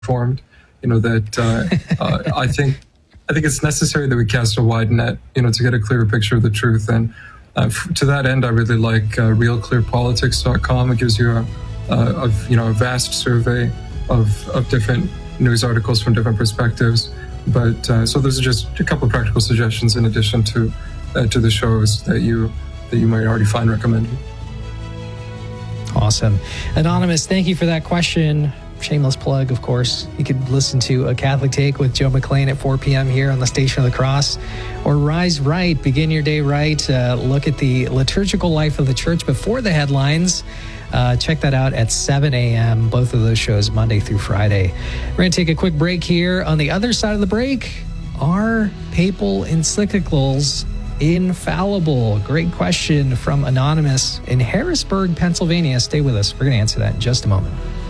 informed. I think it's necessary that we cast a wide net, to get a clearer picture of the truth. And to that end, I really like realclearpolitics.com. It gives you a vast survey of different news articles from different perspectives. But so those are just a couple of practical suggestions in addition to the shows that you might already find recommended. Awesome. Anonymous, thank you for that question. Shameless plug, of course. You could listen to A Catholic Take with Joe McLean at 4 p.m. here on the Station of the Cross, or Rise Right, begin your day right. Look at the liturgical life of the church before the headlines. Check that out at 7 a.m. Both of those shows, Monday through Friday. We're going to take a quick break here. On the other side of the break, are papal encyclicals infallible? Great question from Anonymous in Harrisburg, Pennsylvania. Stay with us. We're going to answer that in just a moment.